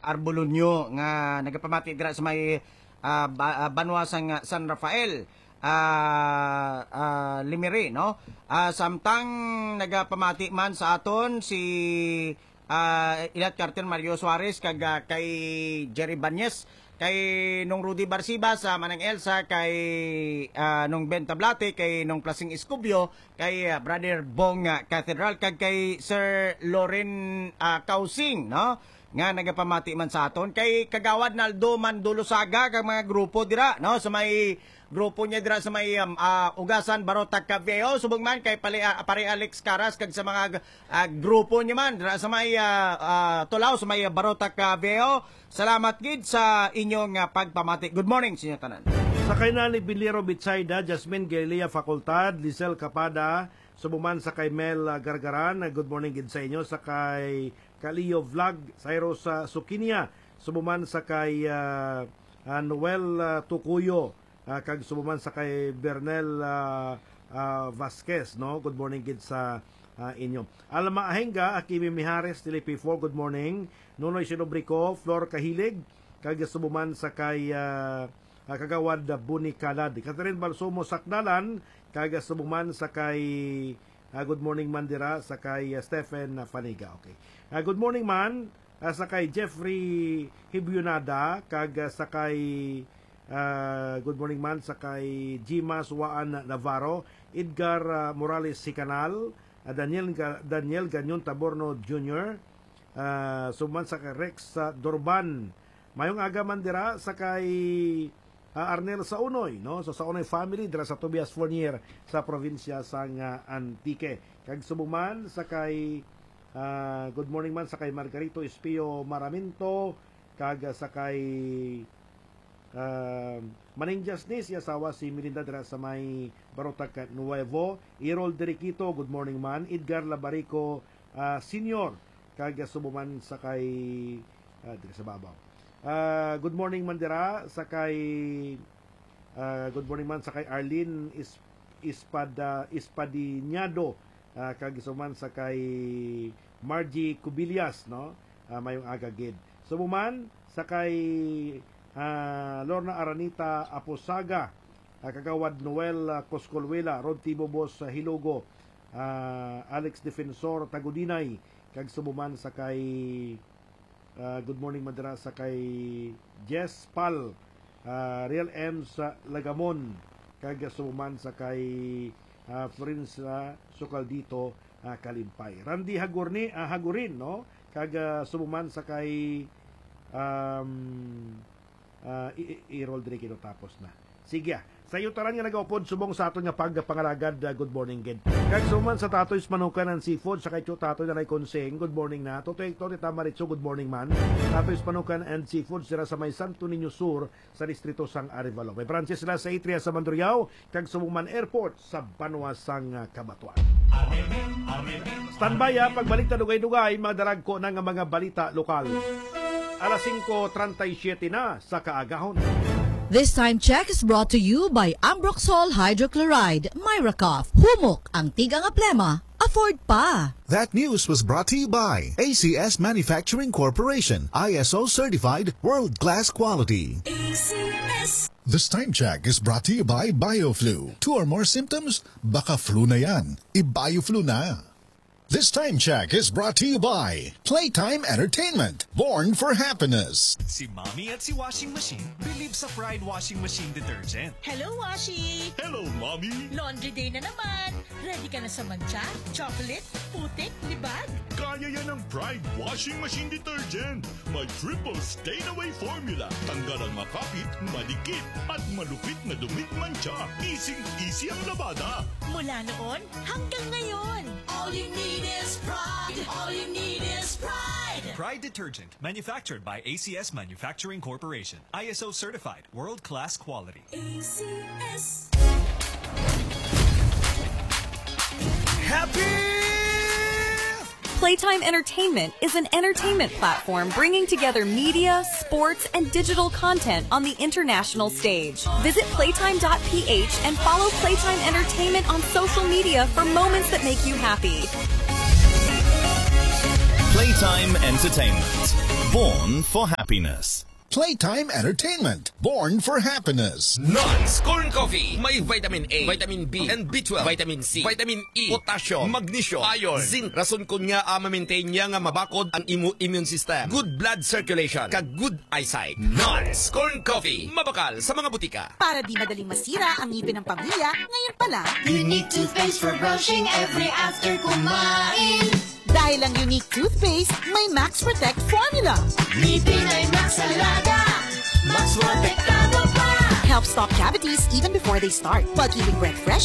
Arbolonyo nga nagapamati dira sa may banwa sang San Rafael. Limiri, no? Samtang nagapamati man sa aton si Ilat Carter Mario Suarez kag kay Jerry Banyes, kay nung Rudy Barciba sa Manang Elsa, kay nung Ben Tablate, kay nung Plasing Escubio, kay Brother Bong Cathedral, kag kay Sir Loren Kausing, no? Nga nagapamati man sa aton, kay Kagawad Naldo Mandulusaga kag mga grupo dira, no? Sa may grupo niya dira sa may Ugasan Barotac Caveo, subong man kay pare Alex Caras kag sa mga grupo niya man dira sa may Tulaw sa may Barotac Caveo. Salamat gid sa inyong pagpamati. Good morning sa inyo tanan. Sakay na ni Bilero Bitsayda, Jasmine Galilea Facultad, Lizelle Capada, subuman sa kay Mel Gargaran, good morning gid sa inyo. Sa kay Kalio Vlog, Cyrus Sukinia, subuman sa kay Noel Tukuyo, kag subuman sa kay Bernel Vasquez, no? Good morning gid sa inyo. Alma Ahenga, Akimi Mihares, Tilipi4, good morning. Nunoy Sinobrico, Flor Kahilig, kag subuman sa kay Kagawad Buni Kalad. Catherine Balsomo Sakdalan, kag subuman sa kay good morning Mandira, sa kay Stephen Faniga. Okay. Good morning man sa kay Jeffrey Hibyunada, kag sa kay good morning man sa kay Jimas Waan Navarro, Edgar Morales Sicanal, Daniel Ganyon Taborno Jr., suman sa kay Rex Dorban. Mayong aga man dira sa kay Arnel Saunoy, no? So Saunoy family dira sa Tobias Fournier sa probinsya sang Antique. Kag subuman sa kay good morning man sa kay Margarito Espio Maraminto, kag sa kay Maninjas ni si asawa si Mirinda dira sa may Barotac Nuevo. Irol Deriquito, good morning man. Edgar Labarico Senior, kag subuman sa kay dira sa babaw. Good morning man dira sa kay good morning man sa kay Arlene Espadiñado, kag subuman sa kay Margie Cubillas, no? Mayong aga gid. Subuman sa kay Lorna Aranita Aposaga, Kagawad Noel Coscolwela, Rod Tibobos Hilogo, Alex Defensor Tagudinay, kag subuman sa kay good morning madara sa kay Jess Pal, Real M sa Lagamon, kag subuman sa kay Prince Sukaldito Kalimpay. Randy Hagurin, no? Kag subuman sa kay i-roll din kino tapos na. Sige, sa iyo taran nga nagaupod subong sa aton nga pagpangalagad, good morning gid. Kag suman sa Tatoy's Manukan and Seafood sa kay Tatoy na ray Conseng, good morning na. Totoy Tamaritso, good morning man. Tatoy's Manukan and Seafood sira sa may Santo Niño Sur sa distrito sang Arevalo. May branches sila sa Atria sa Mandurriao, kag Sumuman Airport sa Banwa sang Cabanatuan. Standby pagbalik ta dugay-dugay madarag ko na nga mga balita lokal. Alas 5:37 na sa kaagahon. This time check is brought to you by Ambroxol Hydrochloride, Myracoff. Humok ang tigang aplema, afford pa. That news was brought to you by ACS Manufacturing Corporation, ISO certified world-class quality. ACS. This time check is brought to you by BioFlu. 2 or more symptoms? Baka flu na yan. I-BioFlu na. This time check is brought to you by Playtime Entertainment, born for happiness. Si Mommy at si Washing Machine believe sa Pride Washing Machine Detergent. Hello, Washi! Hello, Mommy! Laundry day na naman! Ready ka na sa mancha, chocolate, putik, libag? Kaya yan ang Pride Washing Machine Detergent. May triple stain-away formula. Tanggal ang makapit, madikit, at malupit na dumit mancha. Easy ang labada. Mula noon hanggang ngayon. All you need is pride. All you need is pride. Pride Detergent, manufactured by ACS Manufacturing Corporation. ISO certified, world-class quality. ACS. Happy! Playtime Entertainment is an entertainment platform bringing together media, sports, and digital content on the international stage. Visit playtime.ph and follow Playtime Entertainment on social media for moments that make you happy. Playtime Entertainment. Born for happiness. Playtime Entertainment, born for happiness. Nuts Corn Coffee. May vitamin A, vitamin B, and B12, vitamin C, vitamin E, potassium, magnesium, iron, zinc. Rason ko nga ma-maintain niya nga mabakod ang immune system. Good blood circulation, ka-good eyesight. Nuts Corn Coffee. Mabakal sa mga butika. Para di madaling masira ang ngipin ng pamilya, ngayon pala, Unique toothpaste for brushing every after kumain. dahil ang unique toothpaste, may Max Protect formula. Ngipin ay Max Alaga, Max Protektado pa. Helps stop cavities even before they start, while keeping breath fresh